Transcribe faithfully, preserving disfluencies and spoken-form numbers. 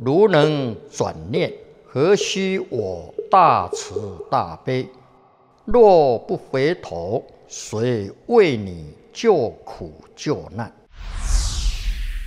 如能转念，何须我大慈大悲？若不回头，谁为你救苦救难？